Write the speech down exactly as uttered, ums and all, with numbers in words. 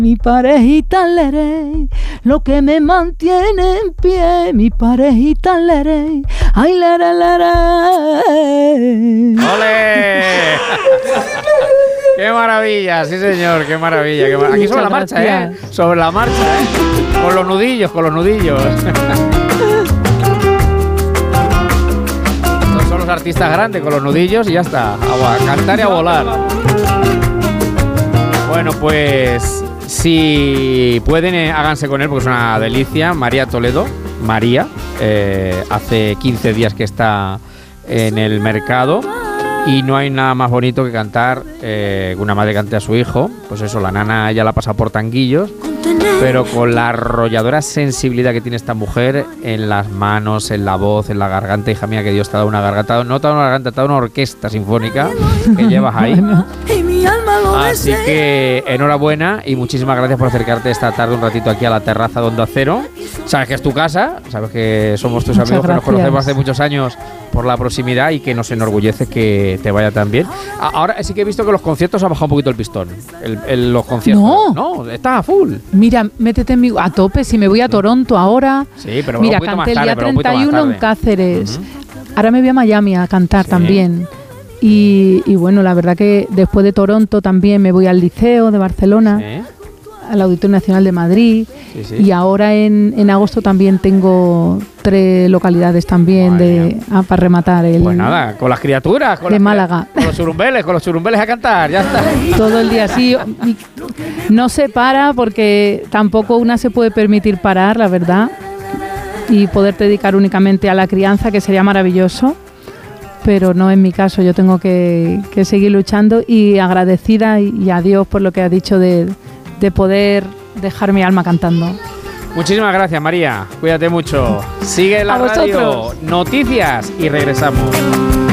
Mi parejita lerey, lo que me mantiene en pie, mi parejita lerey, ay lere lere. ¡Ole! ¡Qué maravilla! Sí, señor, qué maravilla. Qué mar... Aquí sobre la marcha, ¿eh? Sobre la marcha, ¿eh? Con los nudillos, con los nudillos. Estos son los artistas grandes, con los nudillos y ya está. A cantar y a volar. Bueno, pues... si pueden, eh, háganse con él porque es una delicia. María Toledo, María, eh, hace quince días que está en el mercado y no hay nada más bonito que cantar, eh, una madre cante a su hijo, pues eso, la nana ella la pasa por tanguillos, pero con la arrolladora sensibilidad que tiene esta mujer en las manos, en la voz, en la garganta. Hija mía, que Dios te ha dado una garganta, no te ha dado una garganta, te ha dado una orquesta sinfónica que llevas ahí. Así que enhorabuena y muchísimas gracias por acercarte esta tarde un ratito aquí a la terraza de Onda Cero. Sabes que es tu casa, sabes que somos tus Muchas amigos, gracias. que nos conocemos hace muchos años por la proximidad y que nos enorgullece que te vaya tan bien. Ahora sí que he visto que los conciertos ha bajado un poquito el pistón. El, el, los conciertos. No. No, está a full. Mira, métete en mi, a tope, si me voy a Toronto ahora. Sí, pero mira, un poquito más canté el tarde, día pero un poquito más treinta y uno en tarde. Cáceres. Uh-huh. Ahora me voy a Miami a cantar Sí. también. Y, y bueno, la verdad que después de Toronto también me voy al Liceo de Barcelona, Sí. al Auditorio Nacional de Madrid. Sí, sí. Y ahora en, en agosto también tengo tres localidades también de ah, para rematar el Pues nada, con las criaturas, con de las, Málaga. con los churumbeles, con los churumbeles a cantar, ya está. Todo el día así. No se para porque tampoco una se puede permitir parar, la verdad, y poder dedicar únicamente a la crianza, que sería maravilloso, pero no en mi caso. Yo tengo que, que seguir luchando y agradecida y, y a Dios por lo que ha dicho de, de poder dejar mi alma cantando. Muchísimas gracias, María. Cuídate mucho. Sigue la A radio. vosotros. Noticias y regresamos.